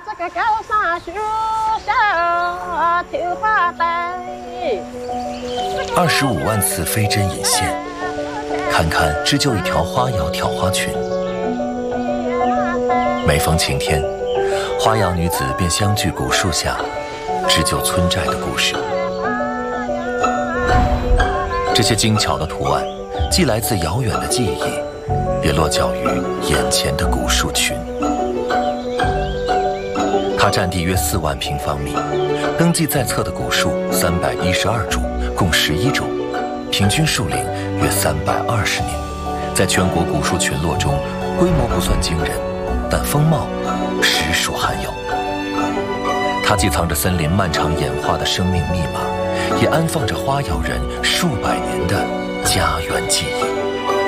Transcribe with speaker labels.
Speaker 1: 这个高山树下头发呆。
Speaker 2: 25万次飞针引线，堪堪织就一条花瑶挑花裙。每逢晴天，花瑶女子便相聚古树下，织就村寨的故事。这些精巧的图案，既来自遥远的记忆，也落脚于眼前的古树群。它占地约4万平方米，登记在册的古树312株，共11种，平均树龄约320年。在全国古树群落中，规模不算惊人，但风貌实属罕有。它既藏着森林漫长演化的生命密码，也安放着花瑶人数百年的家园记忆。